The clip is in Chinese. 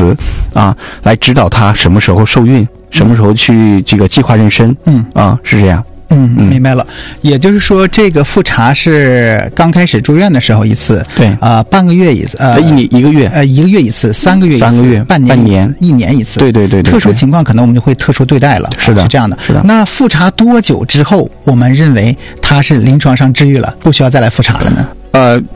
词啊，来指导他什么时候受孕，什么时候去这个计划妊娠。是这样。 明白了。也就是说，这个复查是刚开始住院的时候一次， 对半个月一次， 一个月， 一个月一次，3个月一次，3个月，半年，1年一次。 对。 特殊情况可能我们就会特殊对待了。 是的， 是这样的。 是的。 那复查多久之后，我们认为它是临床上治愈了，不需要再来复查了呢？